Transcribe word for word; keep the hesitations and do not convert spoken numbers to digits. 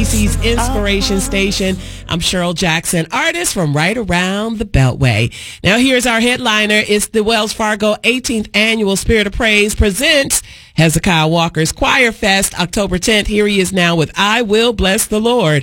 C's Inspiration Station. I'm Cheryl Jackson, artist from right around the Beltway. Now here's our headliner. It's the Wells Fargo eighteenth Annual Spirit of Praise presents Hezekiah Walker's Choir Fest, October tenth. Here he is now with I Will Bless the Lord.